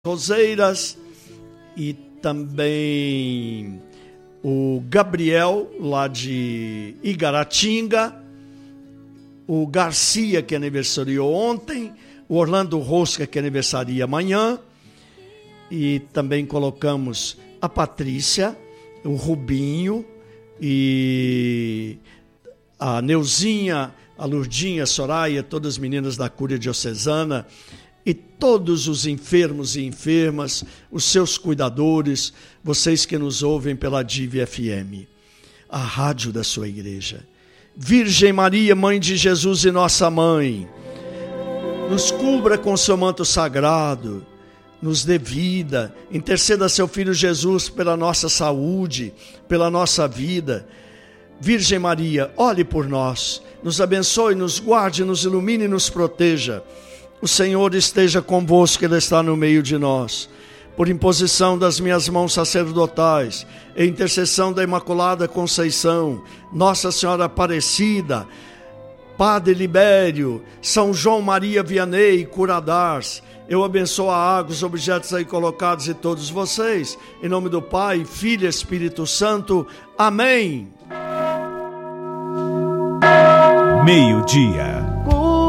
Roseiras e também o Gabriel, lá de Igaratinga, o Garcia, que aniversariou ontem, o Orlando Rosca, que aniversaria amanhã, e também colocamos a Patrícia, o Rubinho, e a Neuzinha, a Lurdinha, a Soraya, todas as meninas da Cúria Diocesana, e todos os enfermos e enfermas, os seus cuidadores, vocês que nos ouvem pela Dive FM, a rádio da sua igreja. Virgem Maria, Mãe de Jesus e nossa Mãe, nos cubra com seu manto sagrado, nos dê vida, interceda a seu Filho Jesus pela nossa saúde, pela nossa vida. Virgem Maria, olhe por nós, nos abençoe, nos guarde, nos ilumine e nos proteja. O Senhor esteja convosco, Ele está no meio de nós. Por imposição das minhas mãos sacerdotais, e intercessão da Imaculada Conceição, Nossa Senhora Aparecida, Padre Libério, São João Maria Vianney, Curadars, eu abençoo a água, os objetos aí colocados e todos vocês, em nome do Pai, Filho e Espírito Santo. Amém. Meio-dia.